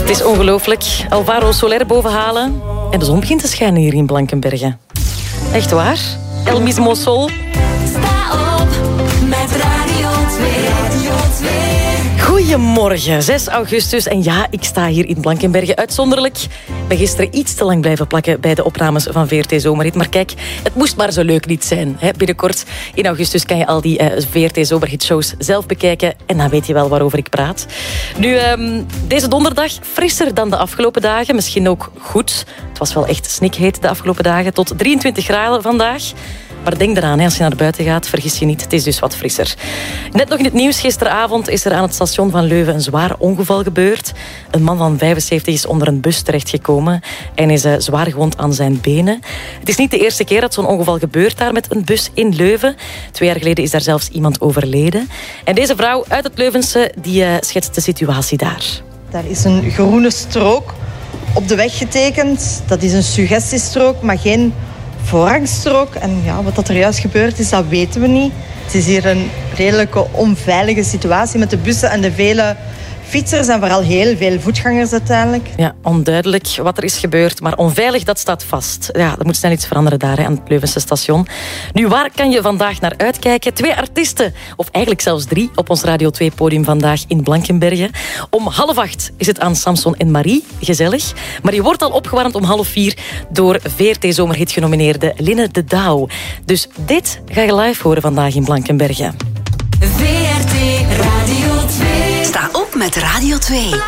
Het is ongelooflijk. Alvaro Soler bovenhalen en de zon begint te schijnen hier in Blankenberge. Echt waar? El mismo sol. Sta op met Radio 2. Goedemorgen, 6 augustus. En ja, ik sta hier in Blankenberge uitzonderlijk. Ik ben gisteren iets te lang blijven plakken bij de opnames van VRT Zomerhit. Maar kijk, het moest maar zo leuk niet zijn. Hè? Binnenkort in augustus kan je al die VRT Zomerhit-shows zelf bekijken. En dan weet je wel waarover ik praat. Nu, deze donderdag frisser dan de afgelopen dagen. Misschien ook goed. Het was wel echt snikheet de afgelopen dagen. Tot 23 graden vandaag. Maar denk eraan, als je naar buiten gaat, vergis je niet. Het is dus wat frisser. Net nog in het nieuws, gisteravond is er aan het station van Leuven een zwaar ongeval gebeurd. Een man van 75 is onder een bus terechtgekomen en is zwaar gewond aan zijn benen. Het is niet de eerste keer dat zo'n ongeval gebeurt daar met een bus in Leuven. 2 jaar geleden is daar zelfs iemand overleden. En deze vrouw uit het Leuvense, die schetst de situatie daar. Daar is een groene strook op de weg getekend. Dat is een suggestiestrook, maar geen voorrangstrook. En ja, wat er juist gebeurd is, dat weten we niet. Het is hier een redelijke onveilige situatie met de bussen en de vele fietsers en vooral heel veel voetgangers uiteindelijk. Ja, onduidelijk wat er is gebeurd, maar onveilig, dat staat vast. Ja, er moet snel iets veranderen daar aan het Leuvense station. Nu, waar kan je vandaag naar uitkijken? 2 artiesten, of eigenlijk zelfs 3, op ons Radio 2-podium vandaag in Blankenberge. Om 7:30 is het aan Samson en Marie, gezellig. Maar je wordt al opgewarmd om 3:30 door VRT Zomerhit genomineerde Linne de Douw. Dus dit ga je live horen vandaag in Blankenberge. VRT Radio 2. Sta op met Radio 2.